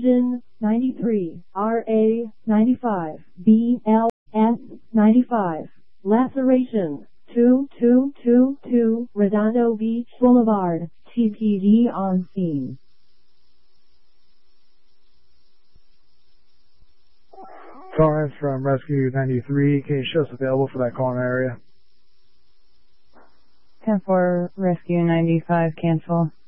Engine 93, RA 95, BLS 95. Laceration 2222 Redondo Beach Boulevard, TPD on scene. Calling from Rescue 93. Can you show us available for that calling area? 10-4 Rescue 95, cancel.